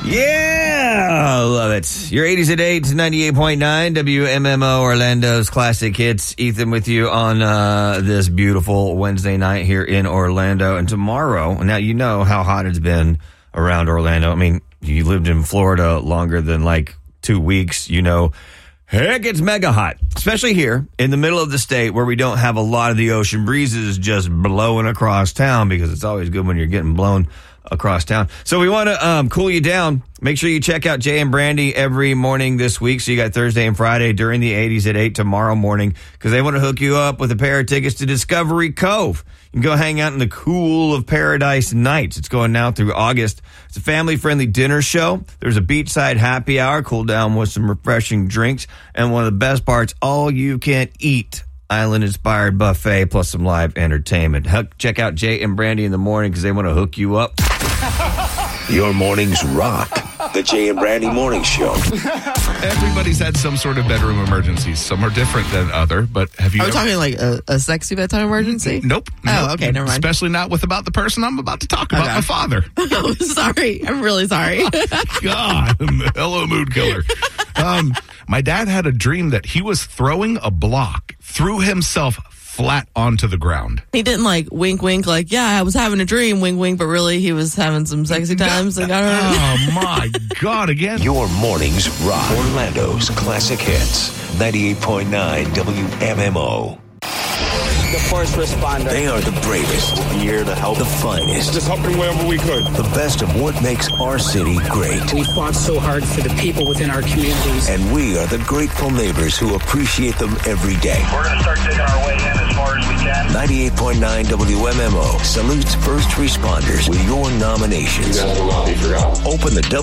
Yeah, love it. Your 80s at 8, 98.9 WMMO Orlando's Classic Hits. Ethan with you on this beautiful Wednesday night here in Orlando. And tomorrow, now you know how hot it's been around Orlando. I mean, you lived in Florida longer than like 2 weeks, you know. Heck, it's mega hot, especially here in the middle of the state where we don't have a lot of the ocean breezes just blowing across town, because it's always good when you're getting blown across town. So we want to cool you down. Make sure you check out Jay and Brandy every morning this week. So you got Thursday and Friday during the 80s at 8 tomorrow morning, because they want to hook you up with a pair of tickets to Discovery Cove. You can go hang out in the cool of Paradise Nights. It's going now through August. It's a family-friendly dinner show. There's a beachside happy hour, cool down with some refreshing drinks. And one of the best parts, all you can eat island-inspired buffet plus some live entertainment. Check out Jay and Brandy in the morning, because they want to hook you up. Your mornings rock. The Jay and Brandy Morning Show. Everybody's had some sort of bedroom emergencies. Some are different than other, but have you Are we talking like a sexy bedtime emergency? Nope. Oh, okay, never mind. Especially not about the person I'm about to talk about, my father. Oh, sorry. I'm really sorry. God, hello, mood killer. My dad had a dream that he was throwing a block, threw himself flat onto the ground. He didn't like wink, wink, like, yeah, I was having a dream, wink, wink, but really he was having some sexy times. And got hurt. Oh, my God, again. Your mornings rock. Orlando's Classic Hits. 98.9 WMMO. The first responder. They are the bravest. Here to help. The finest. Just helping wherever we could. The best of what makes our city great. We fought so hard for the people within our communities. And we are the grateful neighbors who appreciate them every day. We're going to start digging our way in as far as we can. 98.9 WMMO salutes first responders with your nominations. You guys will not be forgotten. Open the